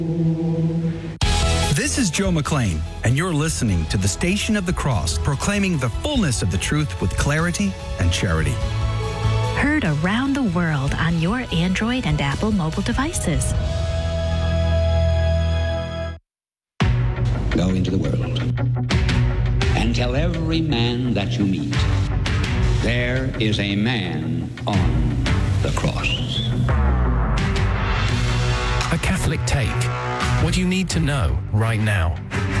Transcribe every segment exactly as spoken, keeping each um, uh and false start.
This is Joe McClain, and you're listening to the Station of the Cross, proclaiming the fullness of the truth with clarity and charity. Heard around the world on your Android and Apple mobile devices. Go into the world and tell every man that you meet, there is a man on the cross. A Catholic Take. What you need to know right now.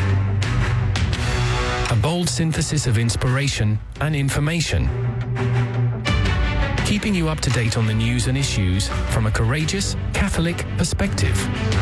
A bold synthesis of inspiration and information. Keeping you up to date on the news and issues from a courageous Catholic perspective.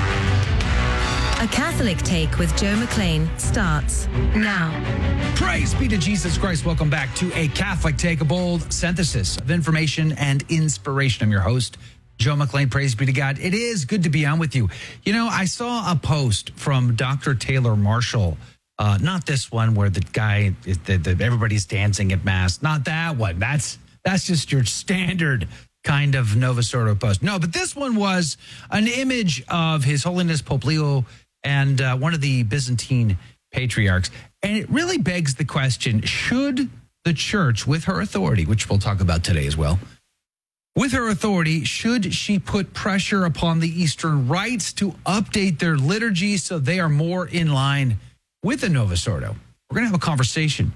A Catholic Take with Joe McClain starts now. Praise be to Jesus Christ. Welcome back to A Catholic Take, a bold synthesis of information and inspiration. I'm your host, Joe McClain. Praise be to God. It is good to be on with you. You know, I saw a post from Doctor Taylor Marshall. Uh, not this one where the guy, the, the, everybody's dancing at Mass. Not that one. That's that's just your standard kind of Novus Ordo post. No, but this one was an image of His Holiness Pope Leo and uh, one of the Byzantine patriarchs. And it really begs the question, should the church, with her authority, which we'll talk about today as well, with her authority, should she put pressure upon the Eastern rites to update their liturgy so they are more in line with the Novus Ordo? We're going to have a conversation.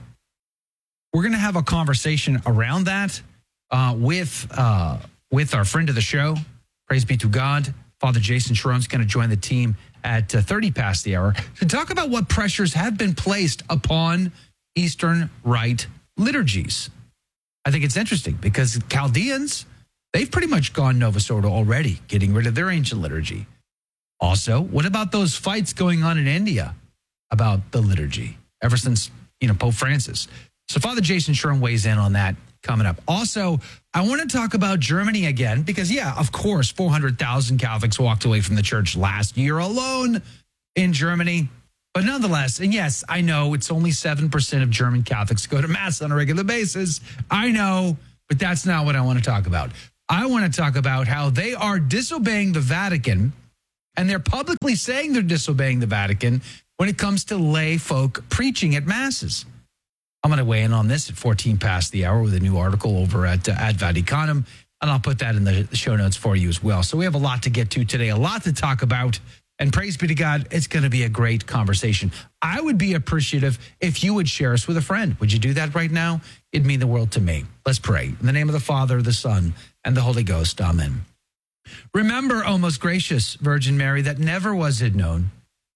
We're going to have a conversation around that uh, with uh, with our friend of the show, praise be to God, Father Jason Sharon's going to join the team at uh, thirty past the hour to talk about what pressures have been placed upon Eastern Rite liturgies. I think it's interesting because Chaldeans, they've pretty much gone Novus Ordo already, getting rid of their ancient liturgy. Also, what about those fights going on in India about the liturgy ever since, you know, Pope Francis? So Father Jason Sharon weighs in on that coming up. Also, I want to talk about Germany again because, yeah, of course, four hundred thousand Catholics walked away from the church last year alone in Germany. But nonetheless, and yes, I know it's only seven percent of German Catholics go to Mass on a regular basis. I know, but that's not what I want to talk about. I want to talk about how they are disobeying the Vatican, and they're publicly saying they're disobeying the Vatican when it comes to lay folk preaching at Masses. I'm going to weigh in on this at fourteen past the hour with a new article over at uh, Ad Vaticanum, and I'll put that in the show notes for you as well. So we have a lot to get to today, a lot to talk about, and praise be to God, it's going to be a great conversation. I would be appreciative if you would share us with a friend. Would you do that right now? It'd mean the world to me. Let's pray. In the name of the Father, the Son, and the Holy Ghost. Amen. Remember, O most gracious Virgin Mary, that never was it known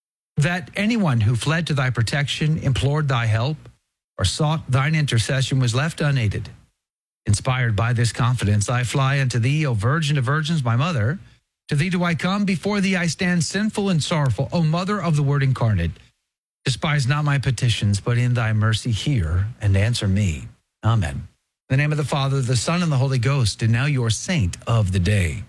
that anyone who fled to thy protection, implored thy help, or sought thine intercession was left unaided. Inspired by this confidence, I fly unto thee, O Virgin of Virgins, my mother. To thee do I come, before thee I stand sinful and sorrowful, O Mother of the Word incarnate. Despise not my petitions, but in thy mercy hear and answer me. Amen. In the name of the Father, the Son, and the Holy Ghost, and now your saint of the day.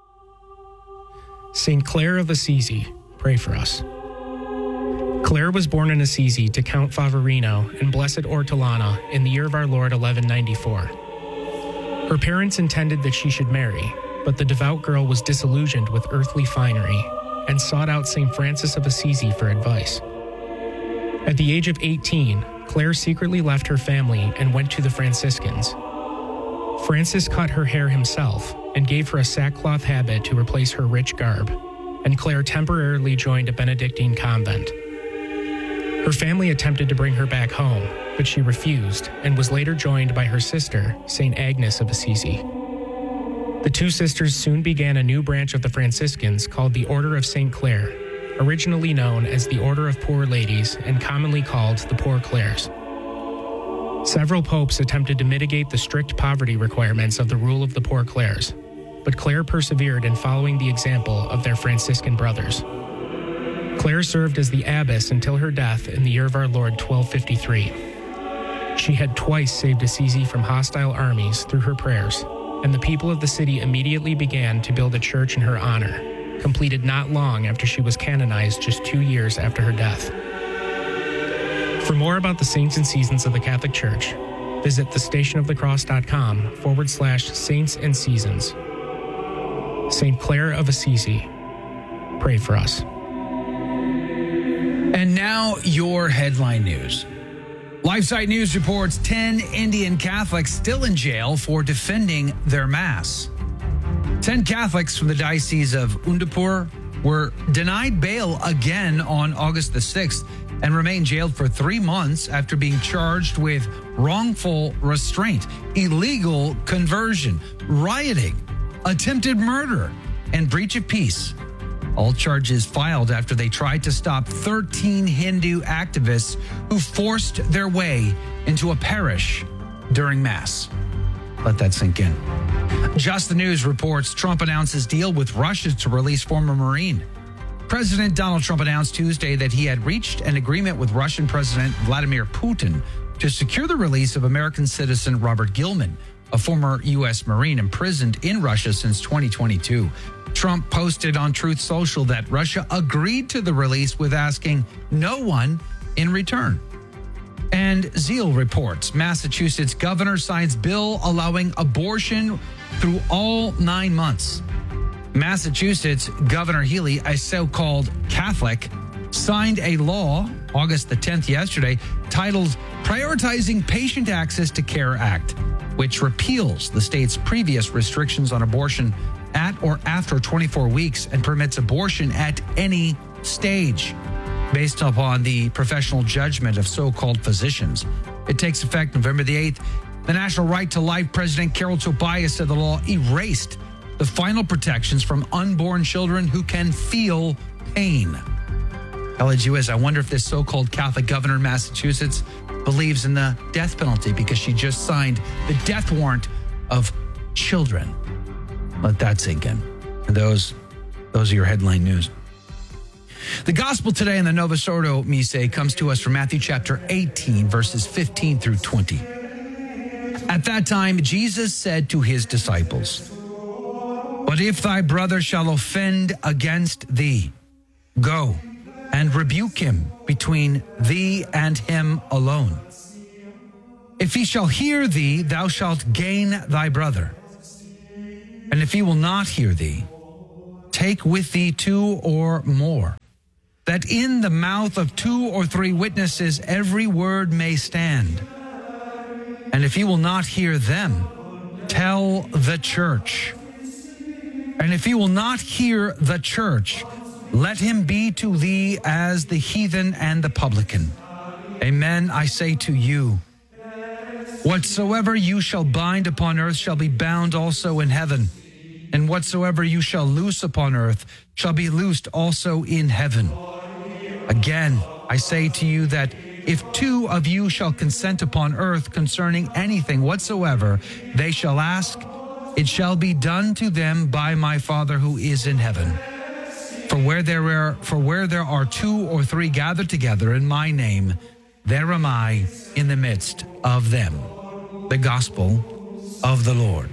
Saint Clare of Assisi, pray for us. Clare was born in Assisi to Count Favorino and Blessed Ortolana in the year of our Lord eleven ninety-four. Her parents intended that she should marry, but the devout girl was disillusioned with earthly finery and sought out Saint Francis of Assisi for advice. At the age of eighteen, Clare secretly left her family and went to the Franciscans. Francis cut her hair himself and gave her a sackcloth habit to replace her rich garb, and Clare temporarily joined a Benedictine convent. Her family attempted to bring her back home, but she refused and was later joined by her sister, Saint Agnes of Assisi. The two sisters soon began a new branch of the Franciscans called the Order of Saint Clare, originally known as the Order of Poor Ladies and commonly called the Poor Clares. Several popes attempted to mitigate the strict poverty requirements of the rule of the Poor Clares, but Clare persevered in following the example of their Franciscan brothers. Clare served as the abbess until her death in the year of our Lord twelve fifty-three. She had twice saved Assisi from hostile armies through her prayers, and the people of the city immediately began to build a church in her honor, completed not long after she was canonized just two years after her death. For more about the saints and seasons of the Catholic Church, visit thestationofthecross.com forward slash saints and seasons. Saint Clare of Assisi, pray for us. And now your headline news. LifeSite News reports ten Indian Catholics still in jail for defending their Mass. ten Catholics from the Diocese of Undipur were denied bail again on August the sixth and remain jailed for three months after being charged with wrongful restraint, illegal conversion, rioting, attempted murder, and breach of peace. All charges filed after they tried to stop thirteen Hindu activists who forced their way into a parish during Mass. Let that sink in. Just the News reports Trump announces deal with Russia to release former Marine. President Donald Trump announced Tuesday that he had reached an agreement with Russian President Vladimir Putin to secure the release of American citizen Robert Gilman, a former U S Marine imprisoned in Russia since twenty twenty-two. Trump posted on Truth Social that Russia agreed to the release with asking no one in return. And Zeal reports Massachusetts governor signs bill allowing abortion through all nine months. Massachusetts Governor Healey, a so-called Catholic, signed a law August the tenth yesterday titled Prioritizing Patient Access to Care Act, which repeals the state's previous restrictions on abortion at or after twenty-four weeks and permits abortion at any stage based upon the professional judgment of so-called physicians. It takes effect November the eighth. The National Right to Life President Carol Tobias said the law erased the final protections from unborn children who can feel pain. L A G U is, I wonder if this so-called Catholic governor in Massachusetts believes in the death penalty because she just signed the death warrant of children. Let that sink in. And those, those are your headline news. The gospel today in the Novus Ordo Missae comes to us from Matthew chapter eighteen, verses fifteen through twenty. At that time, Jesus said to his disciples, "But if thy brother shall offend against thee, go and rebuke him between thee and him alone. If he shall hear thee, thou shalt gain thy brother. And if he will not hear thee, take with thee two or more, that in the mouth of two or three witnesses every word may stand. And if he will not hear them, tell the church. And if he will not hear the church, let him be to thee as the heathen and the publican. Amen, I say to you, whatsoever you shall bind upon earth shall be bound also in heaven, and whatsoever you shall loose upon earth shall be loosed also in heaven. Again, I say to you that if two of you shall consent upon earth concerning anything whatsoever they shall ask, it shall be done to them by my Father who is in heaven. For where there are, for where there are two or three gathered together in my name, there am I in the midst of them." The gospel of the Lord.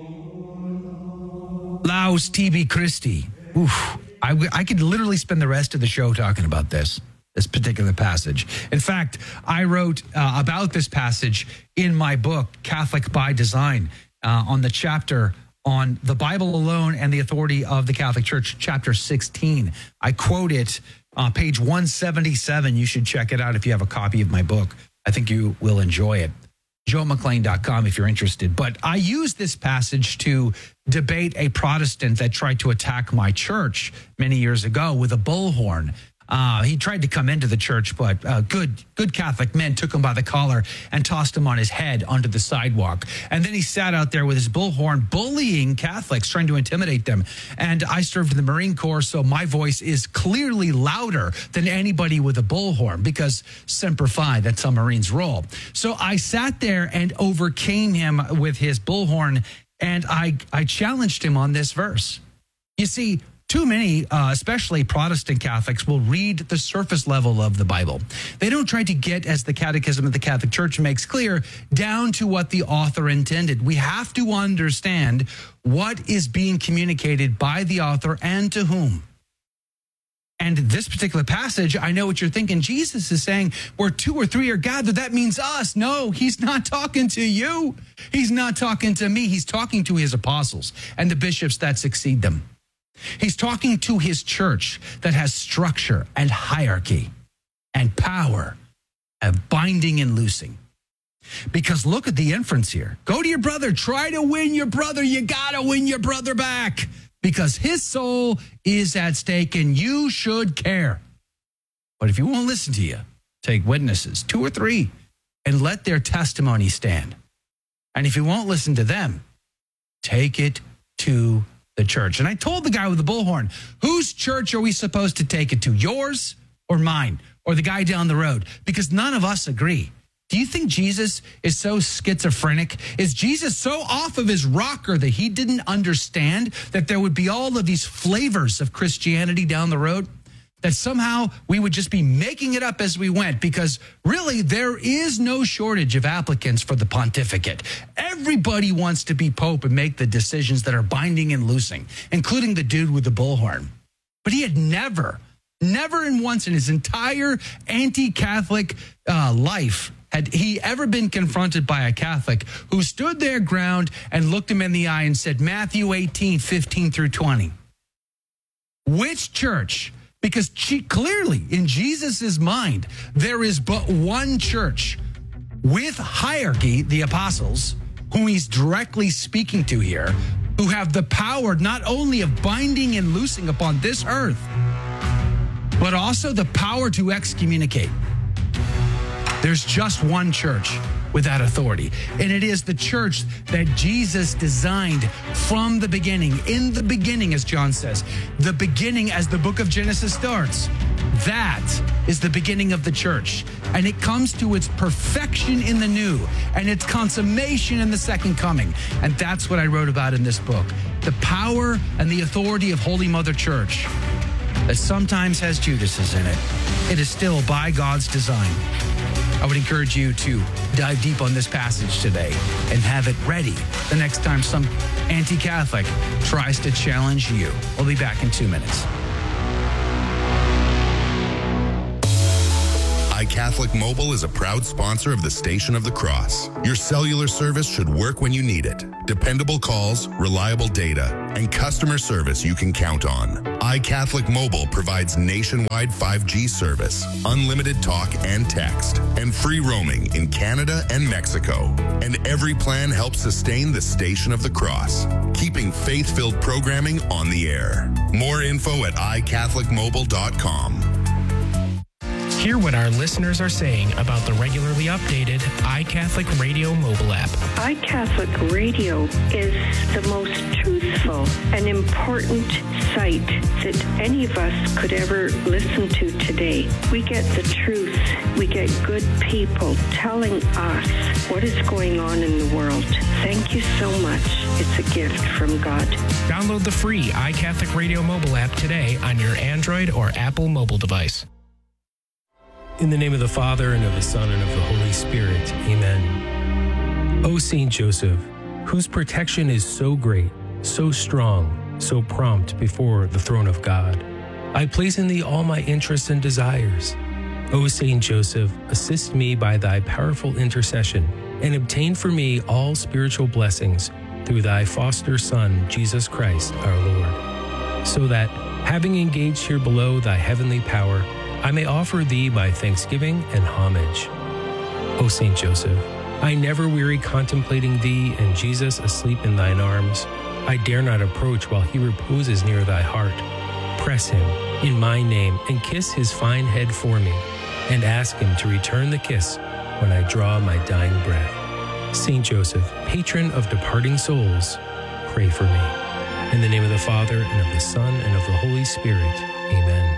Laus tibi Christi. Oof. I, I could literally spend the rest of the show talking about this, this particular passage. In fact, I wrote uh, about this passage in my book, Catholic by Design, uh, on the chapter on the Bible alone and the authority of the Catholic Church, chapter sixteen. I quote it on uh, page one seventy-seven. You should check it out if you have a copy of my book. I think you will enjoy it. joe mclain dot com if you're interested. But I used this passage to debate a Protestant that tried to attack my church many years ago with a bullhorn. Uh, he tried to come into the church, but uh, good good Catholic men took him by the collar and tossed him on his head onto the sidewalk. And then he sat out there with his bullhorn bullying Catholics, trying to intimidate them. And I served in the Marine Corps, so my voice is clearly louder than anybody with a bullhorn because Semper Fi, that's how Marines roll. So I sat there and overcame him with his bullhorn, and I, I challenged him on this verse. You see, too many, uh, especially Protestant Catholics, will read the surface level of the Bible. They don't try to get, as the Catechism of the Catholic Church makes clear, down to what the author intended. We have to understand what is being communicated by the author and to whom. And this particular passage, I know what you're thinking. Jesus is saying, where two or three are gathered, that means us. No, he's not talking to you. He's not talking to me. He's talking to his apostles and the bishops that succeed them. He's talking to his church that has structure and hierarchy. and power of binding and loosing. Because look at the inference here. Go to your brother. Try to win your brother. You got to win your brother back because his soul is at stake and you should care. But if you won't listen to you, take witnesses, two or three, and let their testimony stand. And if you won't listen to them, take it to the church. And I told the guy with the bullhorn, whose church are we supposed to take it to? Yours or mine or the guy down the road? Because none of us agree. Do you think Jesus is so schizophrenic? Is Jesus so off of his rocker that he didn't understand that there would be all of these flavors of Christianity down the road? That somehow we would just be making it up as we went, because really there is no shortage of applicants for the pontificate. Everybody wants to be pope and make the decisions that are binding and loosing, including the dude with the bullhorn. But he had never, never in once in his entire anti-Catholic uh, life had he ever been confronted by a Catholic who stood their ground and looked him in the eye and said, Matthew eighteen, fifteen through twenty. Which church? Because she, clearly, in Jesus' mind, there is but one church with hierarchy, the apostles, whom he's directly speaking to here, who have the power not only of binding and loosing upon this earth, but also the power to excommunicate. There's just one church with that authority, and it is the church that Jesus designed from the beginning. In the beginning, as John says, the beginning as the book of Genesis starts, that is the beginning of the church, and it comes to its perfection in the new and its consummation in the second coming. And that's what I wrote about in this book, the power and the authority of Holy Mother Church that sometimes has Judases in it. It is still by God's design. I would encourage you to dive deep on this passage today and have it ready the next time some anti-Catholic tries to challenge you. We'll be back in two minutes. iCatholic Mobile is a proud sponsor of the Station of the Cross. Your cellular service should work when you need it. Dependable calls, reliable data, and customer service you can count on. iCatholic Mobile provides nationwide five G service, unlimited talk and text, and free roaming in Canada and Mexico. And every plan helps sustain the Station of the Cross, keeping faith-filled programming on the air. More info at i catholic mobile dot com. Hear what our listeners are saying about the regularly updated iCatholic Radio mobile app. iCatholic Radio is the most truthful and important site that any of us could ever listen to today. We get the truth. We get good people telling us what is going on in the world. Thank you so much. It's a gift from God. Download the free iCatholic Radio mobile app today on your Android or Apple mobile device. In the name of the Father, and of the Son, and of the Holy Spirit. Amen. O Saint Joseph, whose protection is so great, so strong, so prompt before the throne of God, I place in thee all my interests and desires. O Saint Joseph, assist me by thy powerful intercession, and obtain for me all spiritual blessings through thy foster Son, Jesus Christ, our Lord, so that, having engaged here below thy heavenly power, I may offer thee my thanksgiving and homage. O Saint Joseph, I never weary contemplating thee and Jesus asleep in thine arms. I dare not approach while he reposes near thy heart. Press him in my name and kiss his fine head for me, and ask him to return the kiss when I draw my dying breath. Saint Joseph, patron of departing souls, pray for me. In the name of the Father, and of the Son, and of the Holy Spirit. Amen.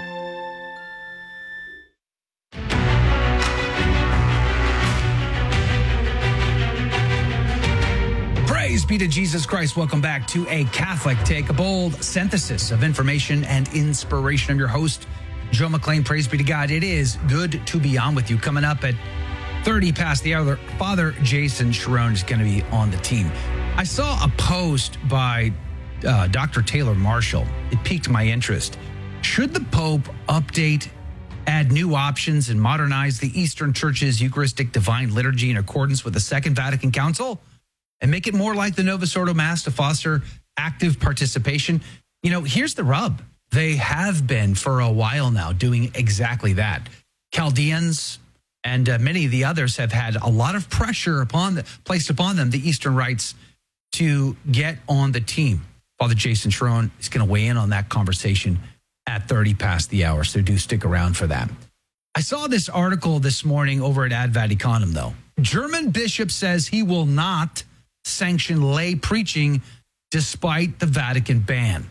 Praise be to Jesus Christ. Welcome back to A Catholic Take, a bold synthesis of information and inspiration. I'm your host, Joe McLean. Praise be to God. It is good to be on with you. Coming up at thirty past the hour, Father Jason Sharon is going to be on the team. I saw a post by uh, Doctor Taylor Marshall. It piqued my interest. Should the Pope update, add new options, and modernize the Eastern Church's Eucharistic Divine Liturgy in accordance with the Second Vatican Council and make it more like the Novus Ordo Mass to foster active participation? You know, here's the rub. They have been for a while now doing exactly that. Chaldeans and uh, many of the others have had a lot of pressure upon the, placed upon them, the Eastern Rites, to get on the team. Father Jason Sharon is going to weigh in on that conversation at thirty past the hour, so do stick around for that. I saw this article this morning over at Ad Vaticanum, though. German bishop says he will not sanction lay preaching despite the Vatican ban.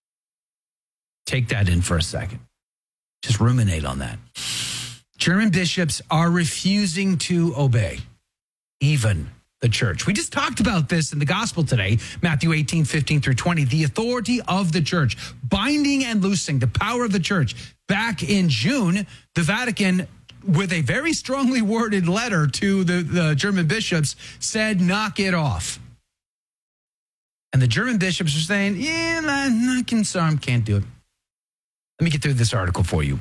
Take that in for a second. Just ruminate on that. German bishops are refusing to obey, even the church. We just talked about this in the gospel today, Matthew eighteen, fifteen through twenty, the authority of the church, binding and loosing, the power of the church. Back in June, the Vatican, with a very strongly worded letter to the, the German bishops, said, knock it off. And the German bishops are saying, yeah, I can, sorry, can't do it. Let me get through this article for you.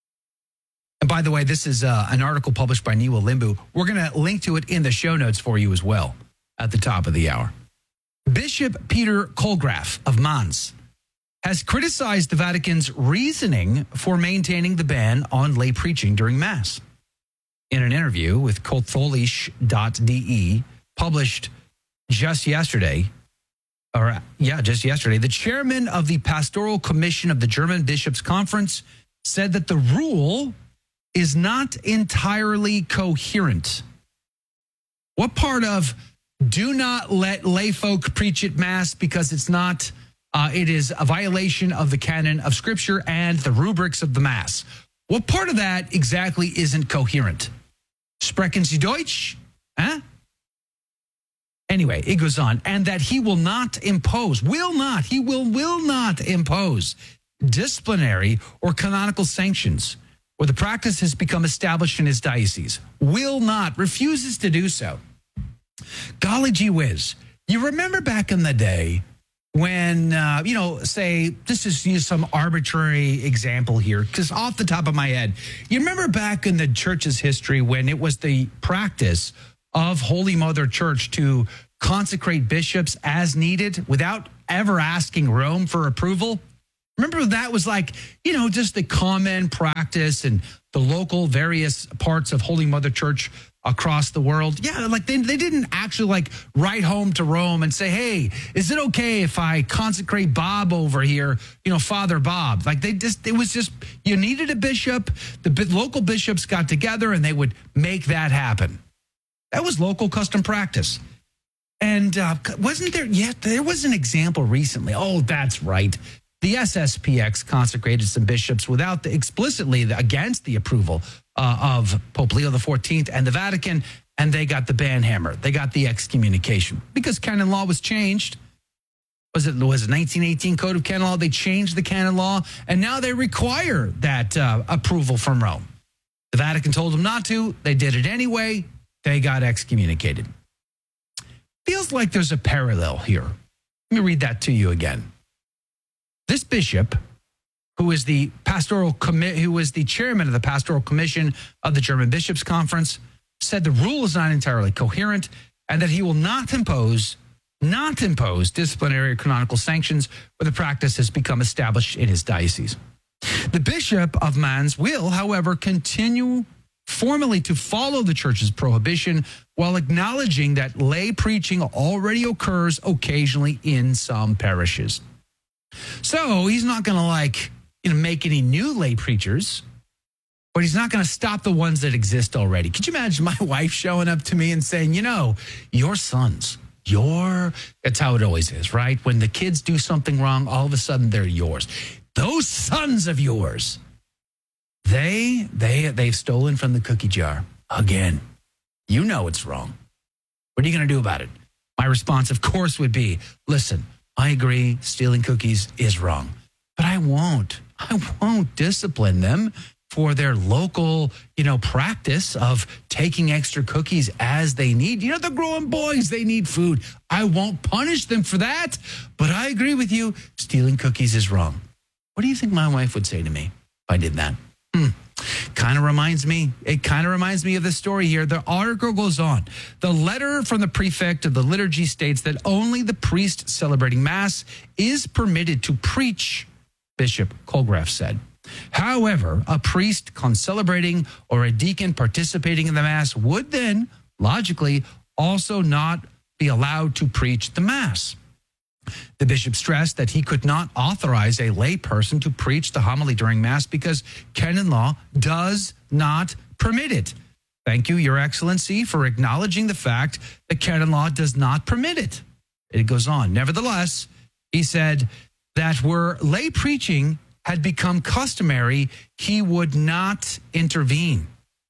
And by the way, this is uh, an article published by Niwa Limbu. We're going to link to it in the show notes for you as well at the top of the hour. Bishop Peter Kohlgraf of Mainz has criticized the Vatican's reasoning for maintaining the ban on lay preaching during Mass. In an interview with Katholisch dot d e, published just yesterday, or yeah, just yesterday, the chairman of the Pastoral Commission of the German Bishops' Conference said that the rule is not entirely coherent. What part of do not let lay folk preach at Mass because it's not, uh, it is a violation of the canon of Scripture and the rubrics of the Mass? What part of that exactly isn't coherent? Sprechen Sie Deutsch? Huh? Anyway, it goes on. And that he will not impose, will not, he will, will not impose disciplinary or canonical sanctions where the practice has become established in his diocese. Will not, refuses to do so. Golly gee whiz. You remember back in the day when, uh, you know, say, this is use some arbitrary example here, because off the top of my head, you remember back in the church's history when it was the practice of Holy Mother Church to consecrate bishops as needed without ever asking Rome for approval? Remember that was like, you know, just the common practice in the local various parts of Holy Mother Church across the world. Yeah, like they, they didn't actually like write home to Rome and say, hey, is it okay if I consecrate Bob over here, you know, Father Bob? Like they just, it was just, you needed a bishop. The local bishops got together and they would make that happen. That was local custom practice. And uh, wasn't there yet? There was an example recently. Oh, that's right. The S S P X consecrated some bishops without the, explicitly the, against the approval uh, of Pope Leo the fourteenth and the Vatican, and they got the ban hammer. They got the excommunication because canon law was changed. Was it was it nineteen eighteen Code of Canon Law? They changed the canon law, and now they require that uh, approval from Rome. The Vatican told them not to. They did it anyway. They got excommunicated. Feels like there's a parallel here. Let me read that to you again. This bishop, who is the pastoral commi- who was the chairman of the Pastoral Commission of the German Bishops' Conference, said the rule is not entirely coherent and that he will not impose, not impose disciplinary or canonical sanctions where the practice has become established in his diocese. The Bishop of Mainz will, however, continue formally to follow the church's prohibition while acknowledging that lay preaching already occurs occasionally in some parishes. So he's not going to like, you know, make any new lay preachers, but he's not going to stop the ones that exist already. Could you imagine my wife showing up to me and saying, you know, your sons, your, that's how it always is, right? When the kids do something wrong, all of a sudden they're yours. Those sons of yours, they, they, they've stolen from the cookie jar again. You know it's wrong. What are you going to do about it? My response, of course, would be, listen, I agree, stealing cookies is wrong, but I won't. I won't discipline them for their local, you know, practice of taking extra cookies as they need. You know, they're growing boys, they need food. I won't punish them for that, but I agree with you, stealing cookies is wrong. What do you think my wife would say to me if I did that? Hmm. Kind of reminds me, it kind of reminds me of the story here. The article goes on. The letter from the prefect of the liturgy states that only the priest celebrating Mass is permitted to preach, Bishop Kohlgraf said. However, a priest concelebrating or a deacon participating in the Mass would then, logically, also not be allowed to preach the Mass. The bishop stressed that he could not authorize a lay person to preach the homily during Mass because canon law does not permit it. Thank you, Your Excellency, for acknowledging the fact that canon law does not permit it. It goes on. Nevertheless, he said that where lay preaching had become customary, he would not intervene.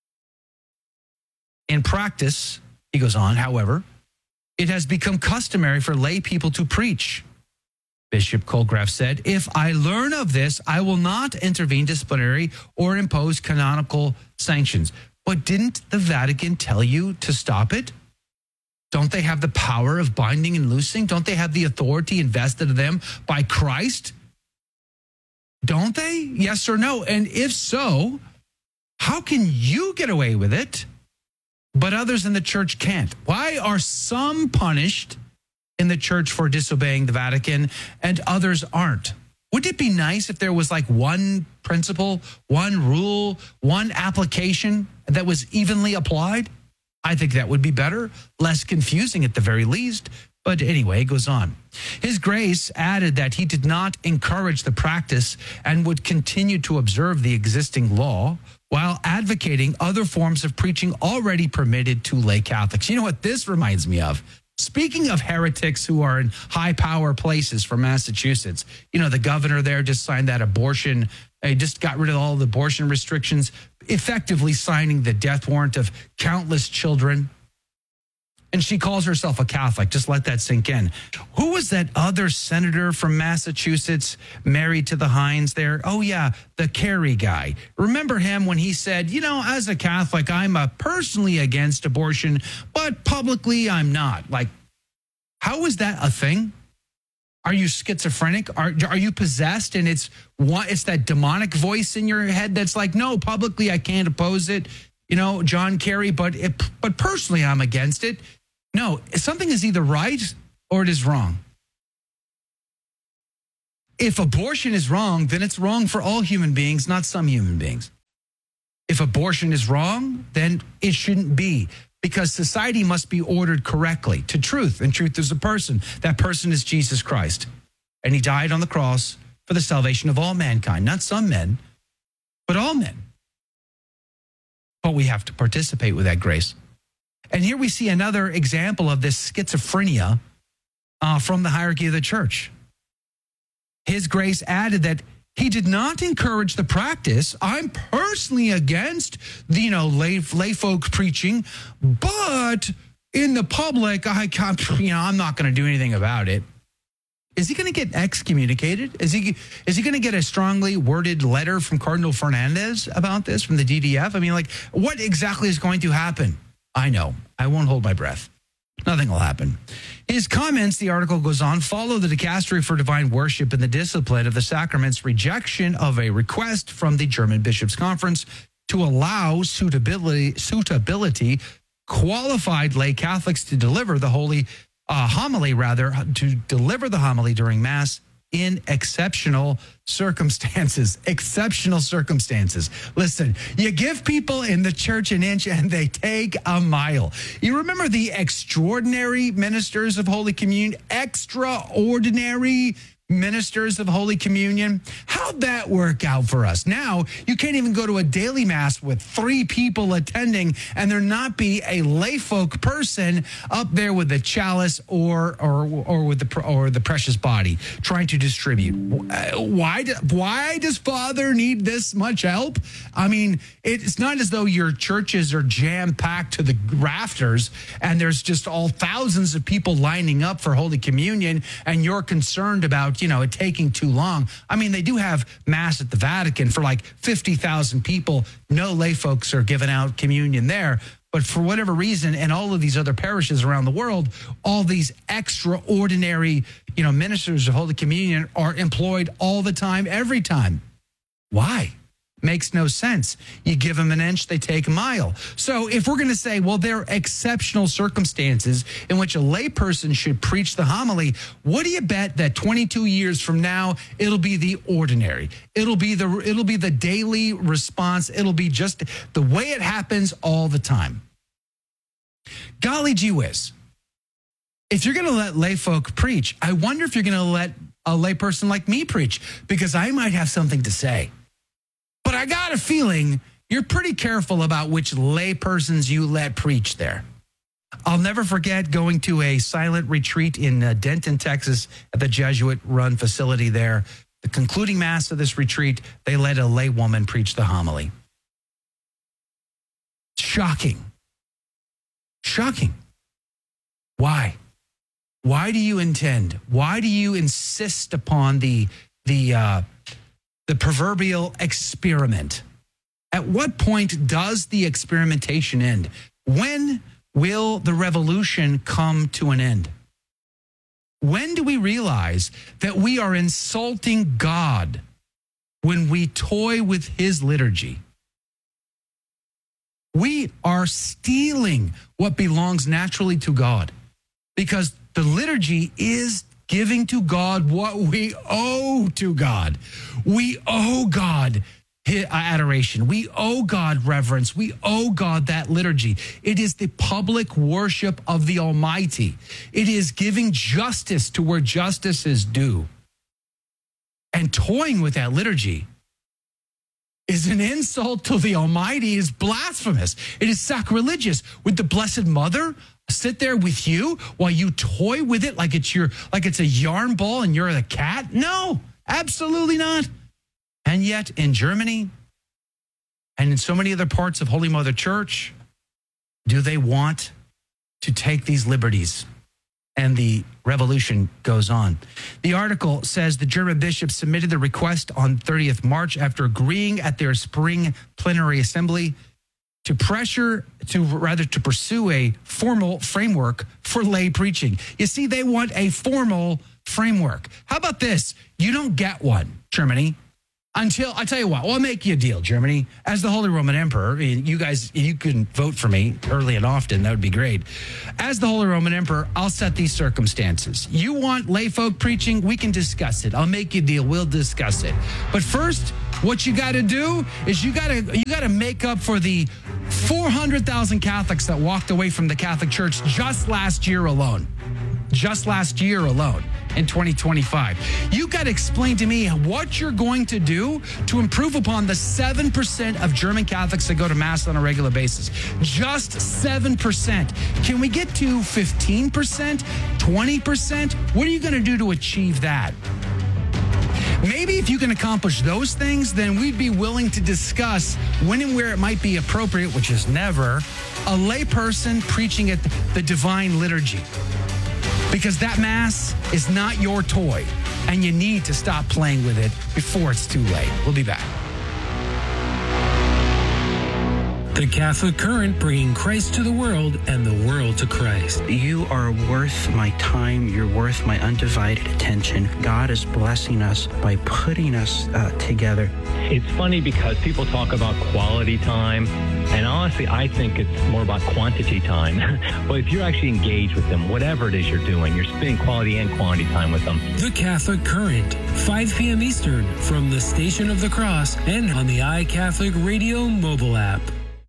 In practice, he goes on, however, it has become customary for lay people to preach. Bishop Colgraf said, if I learn of this, I will not intervene disciplinary or impose canonical sanctions. But didn't the Vatican tell you to stop it? Don't they have the power of binding and loosing? Don't they have the authority invested in them by Christ? Don't they? Yes or no? And if so, how can you get away with it, but others in the church can't? Why are some punished in the church for disobeying the Vatican and others aren't? Wouldn't it be nice if there was like one principle, one rule, one application that was evenly applied? I think that would be better, less confusing at the very least. But anyway, it goes on. His Grace added that he did not encourage the practice and would continue to observe the existing law while advocating other forms of preaching already permitted to lay Catholics. You know what this reminds me of? Speaking of heretics who are in high power places from Massachusetts, you know, the governor there just signed that abortion, he just got rid of all the abortion restrictions, effectively signing the death warrant of countless children. And she calls herself a Catholic. Just let that sink in. Who was that other senator from Massachusetts married to the Hines there? Oh, yeah, the Kerry guy. Remember him when he said, you know, as a Catholic, I'm uh, personally against abortion, but publicly I'm not. Like, how is that a thing? Are you schizophrenic? Are are you possessed? And it's what it's that demonic voice in your head that's like, no, publicly I can't oppose it. You know, John Kerry, but it, but personally I'm against it. No, something is either right or it is wrong. If abortion is wrong, then it's wrong for all human beings, not some human beings. If abortion is wrong, then it shouldn't be, because society must be ordered correctly to truth, and truth is a person. That person is Jesus Christ, and he died on the cross for the salvation of all mankind, not some men, but all men. But we have to participate with that grace. And here we see another example of this schizophrenia uh, from the hierarchy of the church. His Grace added that he did not encourage the practice. I'm personally against the, you know, lay, lay folk preaching, but in the public, I can't, you know, I'm not going to do anything about it. Is he going to get excommunicated? Is he is he going to get a strongly worded letter from Cardinal Fernandez about this from the D D F? I mean, like, what exactly is going to happen? I know. I won't hold my breath. Nothing will happen. His comments, the article goes on, follow the Dicastery for Divine Worship and the Discipline of the Sacraments rejection of a request from the German Bishops' Conference to allow suitability, suitability qualified lay Catholics to deliver the holy uh, homily, rather, to deliver the homily during Mass in exceptional circumstances. Exceptional circumstances. Listen, you give people in the church an inch and they take a mile. You remember the extraordinary ministers of Holy Communion? Extraordinary ministers of Holy Communion. How'd that work out for us? Now, you can't even go to a daily Mass with three people attending and there not be a layfolk person up there with the chalice or or or with the or the precious body trying to distribute. Why do, why does Father need this much help? I mean, it's not as though your churches are jam-packed to the rafters and there's just all thousands of people lining up for Holy Communion and you're concerned about, you know, it taking too long. I mean, they do have Mass at the Vatican for like fifty thousand people. No lay folks are giving out communion there. But for whatever reason, in all of these other parishes around the world, all these extraordinary, you know, ministers of Holy Communion are employed all the time, every time. Why? Makes no sense. You give them an inch, they take a mile. So if we're going to say, well, there are exceptional circumstances in which a layperson should preach the homily, what do you bet that twenty-two years from now, it'll be the ordinary? It'll be the, it'll be the daily response. It'll be just the way it happens all the time. Golly gee whiz. If you're going to let lay folk preach, I wonder if you're going to let a layperson like me preach, because I might have something to say. But I got a feeling you're pretty careful about which laypersons you let preach there. I'll never forget going to a silent retreat in uh, Denton, Texas, at the Jesuit-run facility there. The concluding mass of this retreat, they let a lay woman preach the homily. Shocking. Shocking. Why? Why do you intend? Why do you insist upon the the uh, the proverbial experiment? At what point does the experimentation end? When will the revolution come to an end? When do we realize that we are insulting God when we toy with his liturgy? We are stealing what belongs naturally to God, because the liturgy is giving to God what we owe to God. We owe God adoration. We owe God reverence. We owe God that liturgy. It is the public worship of the Almighty. It is giving justice to where justice is due. And toying with that liturgy is an insult to the Almighty, is blasphemous. It is sacrilegious. Would the Blessed Mother sit there with you while you toy with it like it's your like it's a yarn ball and you're the cat? No, absolutely not. And yet in Germany and in so many other parts of Holy Mother Church, do they want to take these liberties? And the revolution goes on. The article says the German bishops submitted the request on thirtieth of March after agreeing at their spring plenary assembly to pressure, to rather to pursue a formal framework for lay preaching. You see, they want a formal framework. How about this? You don't get one, Germany, until, I tell you what, I'll make you a deal, Germany. As the Holy Roman Emperor, you guys, you can vote for me early and often. That would be great. As the Holy Roman Emperor, I'll set these circumstances. You want lay folk preaching? We can discuss it. I'll make you a deal. We'll discuss it. But first, what you got to do is you got to you got to make up for the four hundred thousand Catholics that walked away from the Catholic Church just last year alone. Just last year alone in twenty twenty-five. You got to explain to me what you're going to do to improve upon the seven percent of German Catholics that go to Mass on a regular basis. Just seven percent. Can we get to fifteen percent, twenty percent? What are you going to do to achieve that? Maybe if you can accomplish those things, then we'd be willing to discuss when and where it might be appropriate, which is never, a layperson preaching at the divine liturgy. Because that Mass is not your toy, and you need to stop playing with it before it's too late. We'll be back. The Catholic Current, bringing Christ to the world and the world to Christ. You are worth my time. You're worth my undivided attention. God is blessing us by putting us uh, together. It's funny because people talk about quality time, and honestly, I think it's more about quantity time. But if you're actually engaged with them, whatever it is you're doing, you're spending quality and quantity time with them. The Catholic Current, five p.m. Eastern, from the Station of the Cross and on the iCatholic Radio mobile app.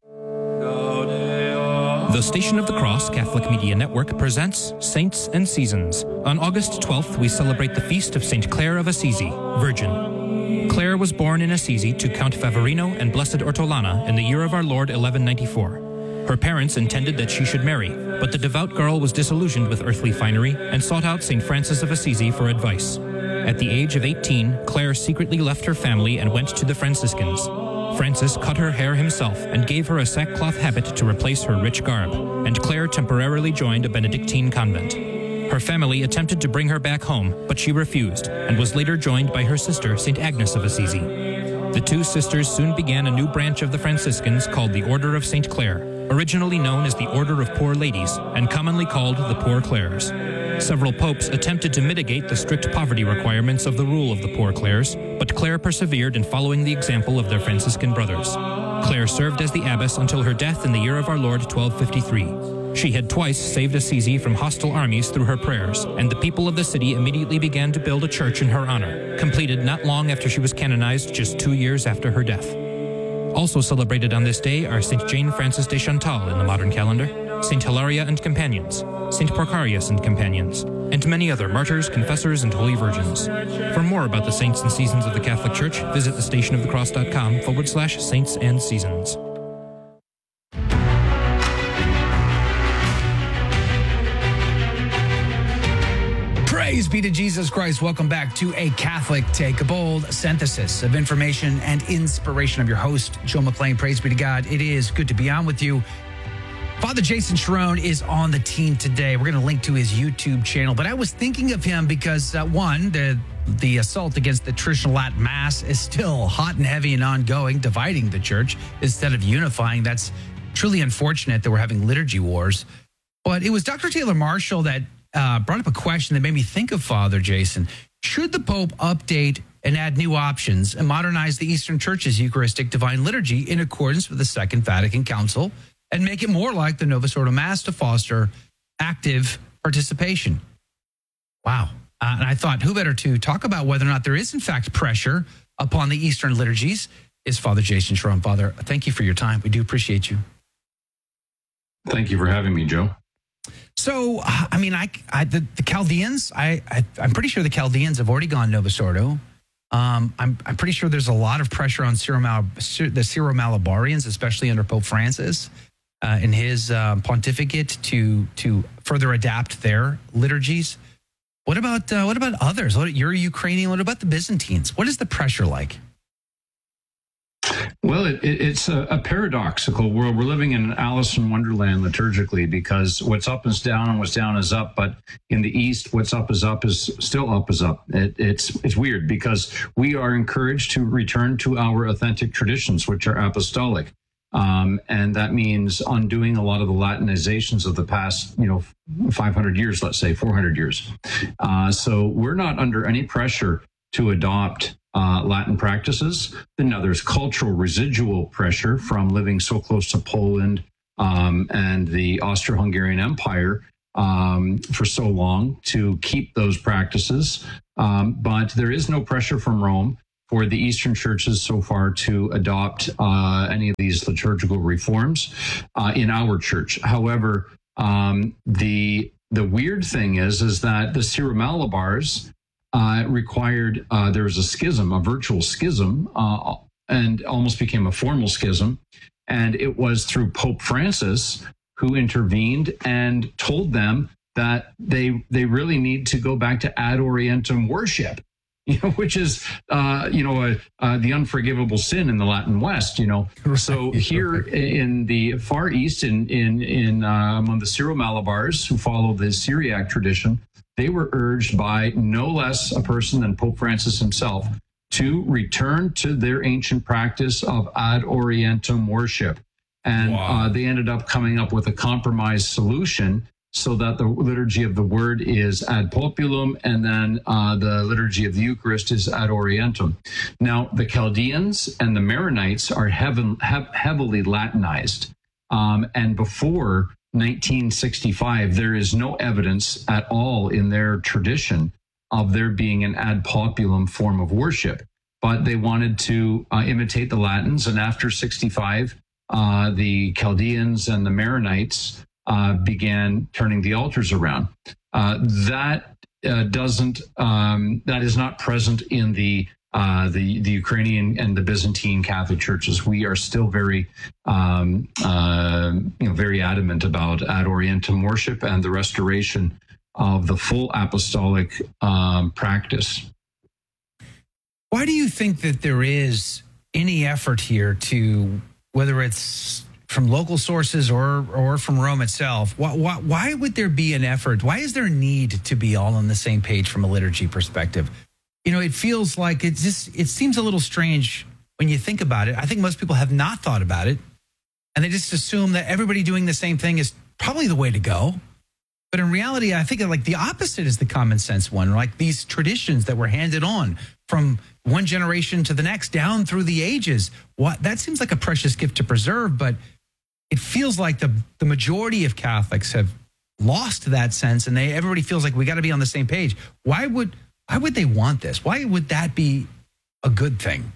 The Station of the Cross Catholic Media Network presents Saints and Seasons. On August twelfth, we celebrate the feast of Saint Clare of Assisi, Virgin. Clare was born in Assisi to Count Favorino and Blessed Ortolana in the year of our Lord eleven ninety-four. Her parents intended that she should marry, but the devout girl was disillusioned with earthly finery and sought out Saint Francis of Assisi for advice. At the age of eighteen, Clare secretly left her family and went to the Franciscans. Francis cut her hair himself and gave her a sackcloth habit to replace her rich garb, and Clare temporarily joined a Benedictine convent. Her family attempted to bring her back home, but she refused, and was later joined by her sister, Saint Agnes of Assisi. The two sisters soon began a new branch of the Franciscans called the Order of Saint Clare, originally known as the Order of Poor Ladies, and commonly called the Poor Clares. Several popes attempted to mitigate the strict poverty requirements of the rule of the Poor Clares, but Clare persevered in following the example of their Franciscan brothers. Clare served as the abbess until her death in the year of our Lord twelve fifty-three. She had twice saved Assisi from hostile armies through her prayers, and the people of the city immediately began to build a church in her honor, completed not long after she was canonized, just two years after her death. Also celebrated on this day are Saint Jane Frances de Chantal in the modern calendar, Saint Hilaria and companions, Saint Porcarius and companions, and many other martyrs, confessors, and holy virgins. For more about the saints and seasons of the Catholic Church, visit thestationofthecross.com forward slash saints and seasons. Praise be to Jesus Christ. Welcome back to A Catholic Take, a bold synthesis of information and inspiration. I'm your host, Joe McClain. Praise be to God. It is good to be on with you. Father Jason Cherone is on the team today. We're going to link to his YouTube channel, but I was thinking of him because, uh, one, the the assault against the traditional Latin Mass is still hot and heavy and ongoing, dividing the church instead of unifying. That's truly unfortunate that we're having liturgy wars. But it was Doctor Taylor Marshall that uh, brought up a question that made me think of Father Jason. Should the Pope update and add new options and modernize the Eastern Church's Eucharistic Divine Liturgy in accordance with the Second Vatican Council and make it more like the Novus Ordo Mass to foster active participation? Wow. Uh, and I thought, who better to talk about whether or not there is, in fact, pressure upon the Eastern liturgies is Father Jason Cherone. Father, thank you for your time. We do appreciate you. Thank you for having me, Joe. So, I mean, I, I the, the Chaldeans, I, I, I'm pretty sure the Chaldeans have already gone Novus Ordo. Um, I'm, I'm pretty sure there's a lot of pressure on Syro-Mal- the Syro-Malabarians, especially under Pope Francis, uh, in his uh, pontificate to to further adapt their liturgies. What about uh, what about others? What, you're Ukrainian. What about the Byzantines? What is the pressure like? Well, it, it, it's a, a paradoxical world. We're living in an Alice in Wonderland liturgically, because what's up is down and what's down is up. But in the East, what's up is up is still up is up. It, it's it's weird because we are encouraged to return to our authentic traditions, which are apostolic. Um, and that means undoing a lot of the Latinizations of the past, you know, five hundred years, let's say four hundred years. Uh, so we're not under any pressure to adopt uh, Latin practices. Then now there's cultural residual pressure from living so close to Poland um, and the Austro-Hungarian Empire um, for so long to keep those practices. Um, but there is no pressure from Rome for the Eastern churches so far to adopt uh, any of these liturgical reforms uh, in our church. However, um, the the weird thing is, is that the Syro-Malabars uh, required, uh, there was a schism, a virtual schism, uh, and almost became a formal schism. And it was through Pope Francis who intervened and told them that they they really need to go back to ad orientem worship. You know, which is, uh, you know, uh, uh, the unforgivable sin in the Latin West. You know, so here in the Far East, in in in uh, among the Syro-Malabars who follow the Syriac tradition, they were urged by no less a person than Pope Francis himself to return to their ancient practice of ad orientem worship, and wow. uh, they ended up coming up with a compromise solution, so that the liturgy of the word is ad populum, and then uh, the liturgy of the Eucharist is ad orientem. Now, the Chaldeans and the Maronites are heaven, he- heavily Latinized. Um, and before nineteen sixty-five, there is no evidence at all in their tradition of there being an ad populum form of worship. But they wanted to uh, imitate the Latins. And after sixty-five, uh, the Chaldeans and the Maronites Uh, began turning the altars around. Uh, that uh, doesn't. Um, that is not present in the uh, the the Ukrainian and the Byzantine Catholic churches. We are still very, um, uh, you know, very adamant about ad orientem worship and the restoration of the full apostolic um, practice. Why do you think that there is any effort here to, whether it's from local sources or or from Rome itself, why, why, why would there be an effort? Why is there a need to be all on the same page from a liturgy perspective? You know, it feels like it's just, it seems a little strange when you think about it. I think most people have not thought about it, and they just assume that everybody doing the same thing is probably the way to go. But in reality, I think like the opposite is the common sense one, like these traditions that were handed on from one generation to the next down through the ages. What that seems like a precious gift to preserve, but it feels like the, the majority of Catholics have lost that sense, and they everybody feels like we got to be on the same page. Why would why would they want this? Why would that be a good thing?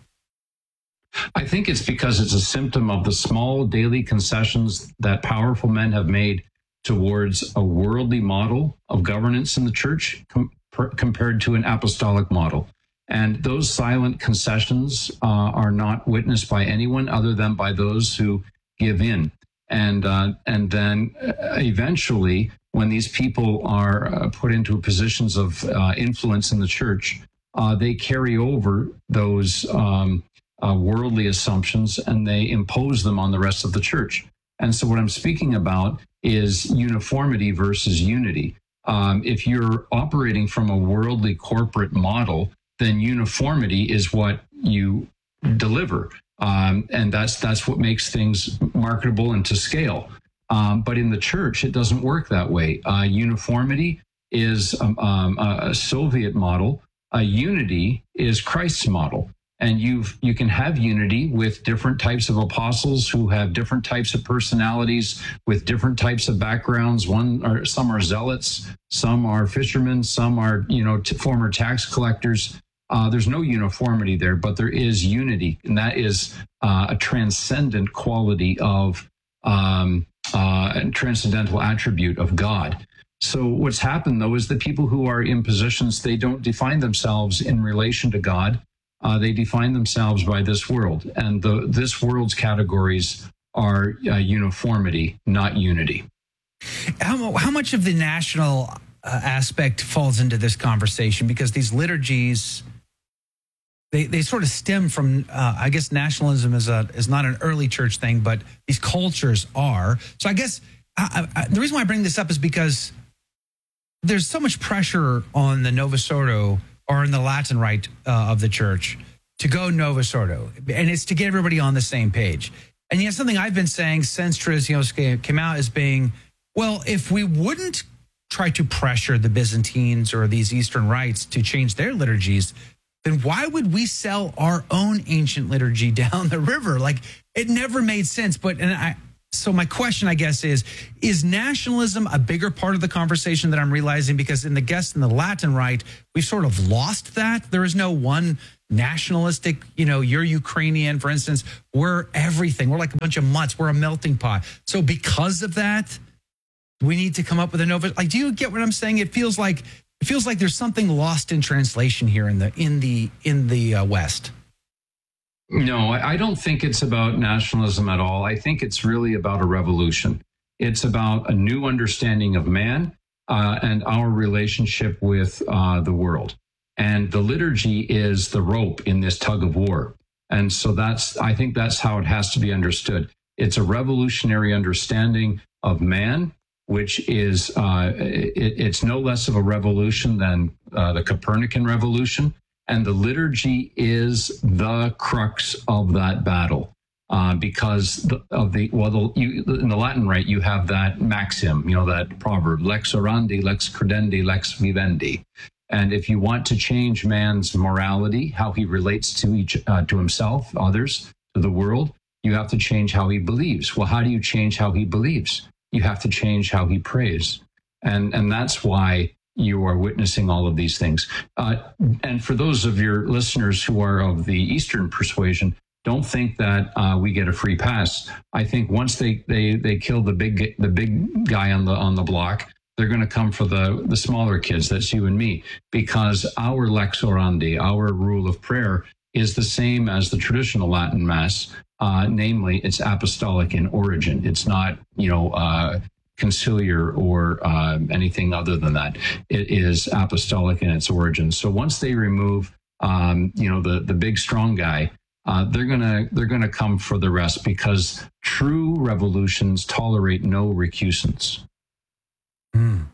I think it's because it's a symptom of the small daily concessions that powerful men have made towards a worldly model of governance in the church com- per- compared to an apostolic model. And those silent concessions uh, are not witnessed by anyone other than by those who give in. And uh, and then eventually, when these people are uh, put into positions of uh, influence in the church, uh, they carry over those um, uh, worldly assumptions and they impose them on the rest of the church. And so what I'm speaking about is uniformity versus unity. Um, if you're operating from a worldly corporate model, then uniformity is what you deliver. Um, and that's that's what makes things marketable and to scale. Um, but in the church, it doesn't work that way. Uh, uniformity is um, um, a Soviet model. A unity is Christ's model. And you've, you can have unity with different types of apostles who have different types of personalities with different types of backgrounds. One or some are zealots, some are fishermen, some are, you know, t- former tax collectors. Uh, there's no uniformity there, but there is unity, and that is uh, a transcendent quality of um, uh, a transcendental attribute of God. So what's happened, though, is that people who are in positions, they don't define themselves in relation to God. Uh, they define themselves by this world, and the, this world's categories are uh, uniformity, not unity. How, how much of the national uh, aspect falls into this conversation? Because these liturgies, they, they sort of stem from, uh, I guess nationalism is a is not an early church thing, but these cultures are. So I guess I, I, the reason why I bring this up is because there's so much pressure on the Novus Ordo or in the Latin rite uh, of the church to go Novus Ordo, and it's to get everybody on the same page. And yet something I've been saying since Traditionis came out is being, well, if we wouldn't try to pressure the Byzantines or these Eastern rites to change their liturgies, then why would we sell our own ancient liturgy down the river? Like, it never made sense. But and I, so my question, I guess, is, is nationalism a bigger part of the conversation that I'm realizing? Because in the guest in the Latin rite, we've sort of lost that. There is no one nationalistic, you know, you're Ukrainian, for instance. We're everything. We're like a bunch of mutts. We're a melting pot. So because of that, we need to come up with a Novus. Like, do you get what I'm saying? It feels like it feels like there's something lost in translation here in the in the in the uh, West. No, I don't think it's about nationalism at all. I think it's really about a revolution. It's about a new understanding of man uh, and our relationship with uh, the world. And the liturgy is the rope in this tug of war. And so that's, I think that's how it has to be understood. It's a revolutionary understanding of man, which is, uh, it, it's no less of a revolution than uh, the Copernican revolution. And the liturgy is the crux of that battle, uh, because of the, well, the, you, in the Latin rite, you have that maxim, you know, that proverb, lex orandi, lex credendi, lex vivendi. And if you want to change man's morality, how he relates to each, uh, to himself, others, to the world, you have to change how he believes. Well, how do you change how he believes? You have to change how he prays. And, and that's why you are witnessing all of these things. Uh, and for those of your listeners who are of the Eastern persuasion, don't think that uh, we get a free pass. I think once they they they kill the big the big guy on the on the block, they're going to come for the the smaller kids. That's you and me, because our lex orandi, our rule of prayer, is the same as the traditional Latin Mass. Uh, namely, it's apostolic in origin. It's not, you know, uh, conciliar or uh, anything other than that. It is apostolic in its origin. So once they remove, um, you know, the the big strong guy, uh, they're gonna they're gonna come for the rest, because true revolutions tolerate no recusants. Mm.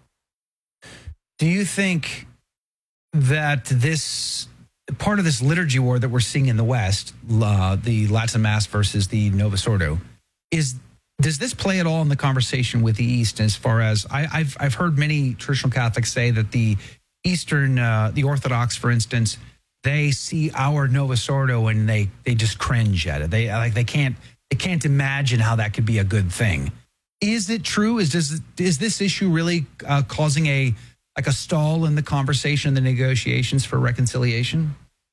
Do you think that this part of this liturgy war that we're seeing in the West, uh, the Latin Mass versus the Novus Ordo, is does this play at all in the conversation with the East? As far as I, I've I've heard many traditional Catholics say that the Eastern, uh, the Orthodox, for instance, they see our Novus Ordo and they they just cringe at it. They like they can't they can't imagine how that could be a good thing. Is it true? Is this is this issue really uh, causing a like a stall in the conversation, the negotiations for reconciliation?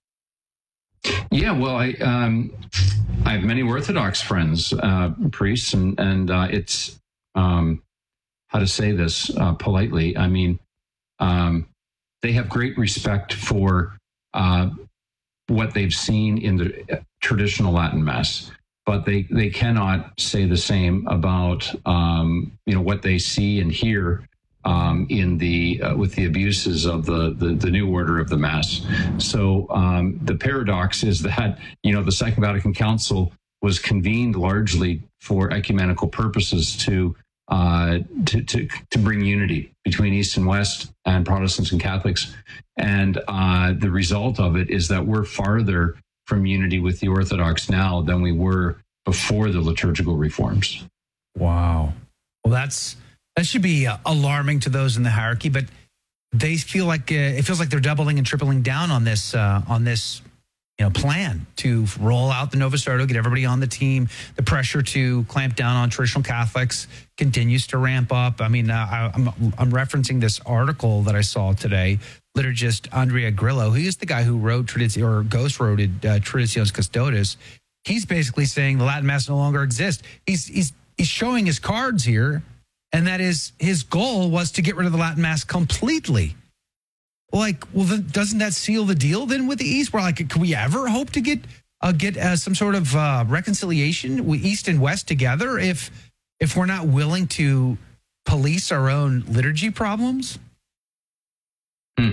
Yeah, well, I um, I have many Orthodox friends, uh, priests, and and uh, it's um, how to say this uh, politely. I mean, um, they have great respect for uh, what they've seen in the traditional Latin Mass, but they they cannot say the same about um, you know what they see and hear Um, in the uh, with the abuses of the, the the new order of the Mass. So um, the paradox is that you know the Second Vatican Council was convened largely for ecumenical purposes to uh, to, to to bring unity between East and West and Protestants and Catholics, and uh, the result of it is that we're farther from unity with the Orthodox now than we were before the liturgical reforms. Wow. Well, that's. That should be uh, alarming to those in the hierarchy, but they feel like uh, it feels like they're doubling and tripling down on this uh, on this you know plan to roll out the Novus Ordo, get everybody on the team. The pressure to clamp down on traditional Catholics continues to ramp up. I mean, uh, I, I'm I'm referencing this article that I saw today. Liturgist Andrea Grillo, he is the guy who wrote Traditio or ghost wrote uh, Traditionis Custodes. He's basically saying the Latin Mass no longer exists. He's he's he's showing his cards here. And that is his goal was to get rid of the Latin Mass completely. Like, well, then doesn't that seal the deal then with the East? We're like, can we ever hope to get uh, get uh, some sort of uh, reconciliation with East and West together if if we're not willing to police our own liturgy problems? Hmm.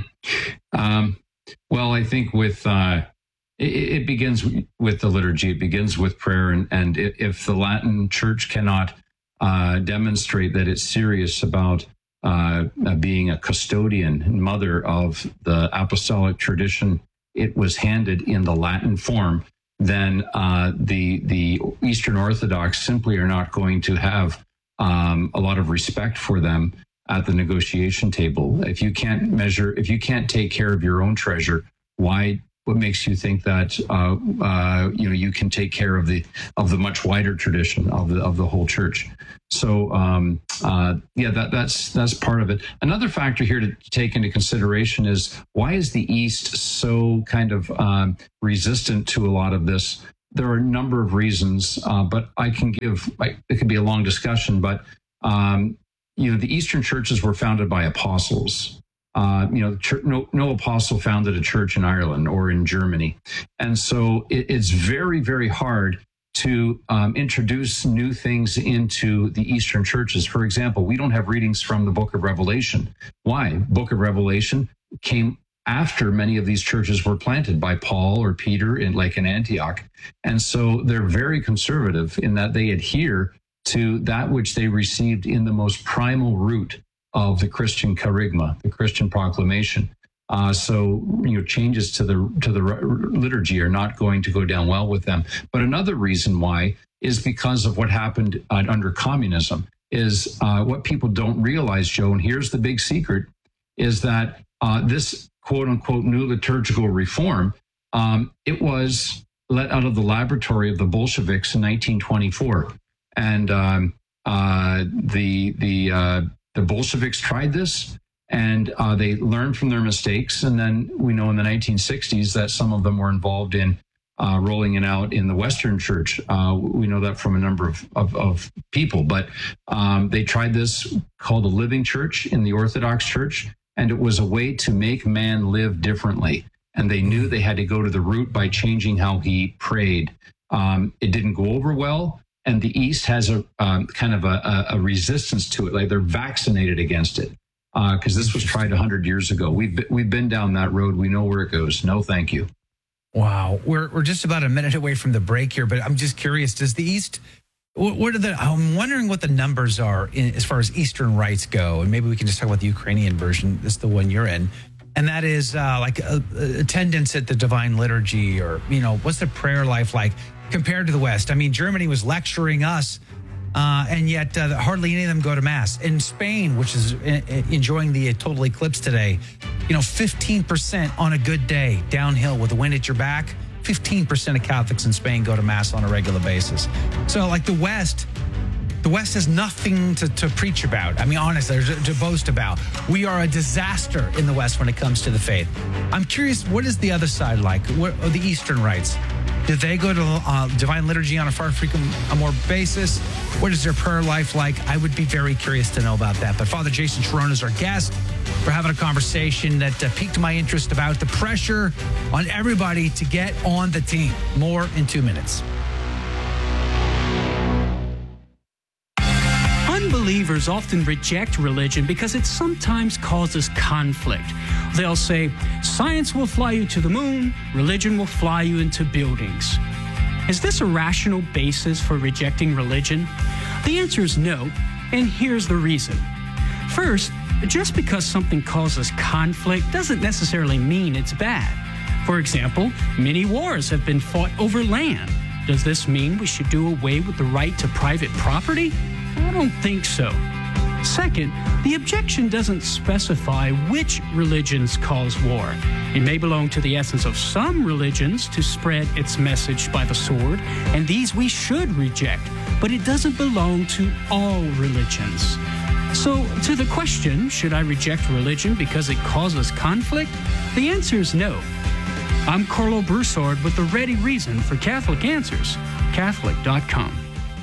Um, well, I think with uh, it, it begins with the liturgy. It begins with prayer, and and if the Latin Church cannot Uh, demonstrate that it's serious about uh, being a custodian and mother of the apostolic tradition it was handed in the Latin form, then uh, the the Eastern Orthodox simply are not going to have um, a lot of respect for them at the negotiation table. If you can't measure, if you can't take care of your own treasure, why? What makes you think that uh, uh, you know you can take care of the of the much wider tradition of the of the whole church? So um, uh, yeah, that that's that's part of it. Another factor here to take into consideration is why is the East so kind of um, resistant to a lot of this? There are a number of reasons, uh, but I can give. Like, it could be a long discussion, but um, you know, the Eastern churches were founded by apostles. Uh, you know, church, no, no apostle founded a church in Ireland or in Germany. And so it, it's very, very hard to um, introduce new things into the Eastern churches. For example, we don't have readings from the Book of Revelation. Why? Book of Revelation came after many of these churches were planted by Paul or Peter in like in Antioch. And so they're very conservative in that they adhere to that which they received in the most primal root of the Christian charisma, the Christian proclamation. Uh, so, you know, changes to the to the liturgy are not going to go down well with them. But another reason why is because of what happened uh, under communism. Is uh, what people don't realize, Joe, and here's the big secret, is that uh, this quote unquote new liturgical reform, um, it was let out of the laboratory of the Bolsheviks in nineteen twenty-four, and um, uh, the the uh, The Bolsheviks tried this, and uh, they learned from their mistakes. And then we know in the nineteen sixties that some of them were involved in uh, rolling it out in the Western Church. Uh, we know that from a number of, of, of people. But um, they tried this called a living church in the Orthodox Church, and it was a way to make man live differently. And they knew they had to go to the root by changing how he prayed. Um, it didn't go over well. And the East has a um, kind of a, a resistance to it, like they're vaccinated against it, because uh, this was tried one hundred years ago. We've been, we've been down that road. We know where it goes. No, thank you. Wow, we're we're just about a minute away from the break here, but I'm just curious. Does the East? What are the? I'm wondering what the numbers are in, as far as Eastern rites go, and maybe we can just talk about the Ukrainian version. This is the one you're in, and that is uh, like uh, attendance at the Divine Liturgy, or you know, what's the prayer life like compared to the West? I mean, Germany was lecturing us Uh, and yet uh, hardly any of them go to Mass. In Spain, which is enjoying the total eclipse today, you know, fifteen percent on a good day, downhill with the wind at your back, fifteen percent of Catholics in Spain go to Mass on a regular basis. So like the West, the West has nothing to, to preach about. I mean, honestly, to, to boast about. We are a disaster in the West when it comes to the faith. I'm curious, what is the other side like? What are the Eastern rites? Do they go to uh, Divine Liturgy on a far frequent, a more basis? What is their prayer life like? I would be very curious to know about that. But Father Jason Cherone is our guest. We're having a conversation that uh, piqued my interest about the pressure on everybody to get on the team. More in two minutes. Unbelievers often reject religion because it sometimes causes conflict. They'll say, science will fly you to the moon, religion will fly you into buildings. Is this a rational basis for rejecting religion? The answer is no, and here's the reason. First, just because something causes conflict doesn't necessarily mean it's bad. For example, many wars have been fought over land. Does this mean we should do away with the right to private property? I don't think so. Second, the objection doesn't specify which religions cause war. It may belong to the essence of some religions to spread its message by the sword, and these we should reject, but it doesn't belong to all religions. So, to the question, should I reject religion because it causes conflict? The answer is no. I'm Carlo Broussard with the ready reason for Catholic Answers, Catholic dot com.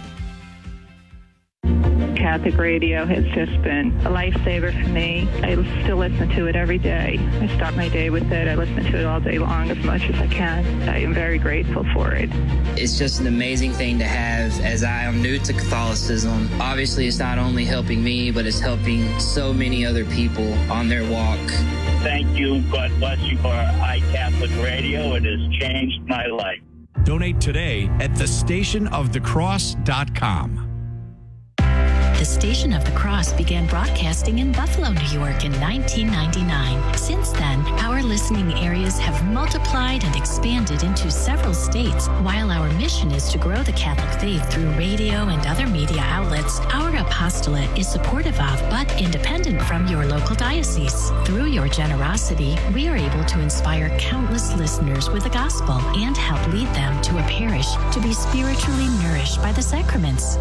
Catholic radio has just been a lifesaver for me. I still listen to it every day. I start my day with it. I listen to it all day long as much as I can. I am very grateful for it. It's just an amazing thing to have as I am new to Catholicism. Obviously, it's not only helping me, but it's helping so many other people on their walk. Thank you. God bless you for iCatholic Radio. It has changed my life. Donate today at the station of the cross dot com. The Station of the Cross began broadcasting in Buffalo, New York in nineteen ninety-nine. Since then, our listening areas have multiplied and expanded into several states. While our mission is to grow the Catholic faith through radio and other media outlets, our apostolate is supportive of but independent from your local diocese. Through your generosity, we are able to inspire countless listeners with the gospel and help lead them to a parish to be spiritually nourished by the sacraments.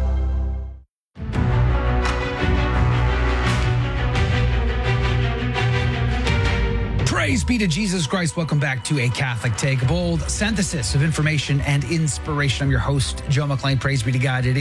Praise be to Jesus Christ. Welcome back to A Catholic Take, a bold synthesis of information and inspiration. I'm your host, Joe McLean. Praise be to God. It is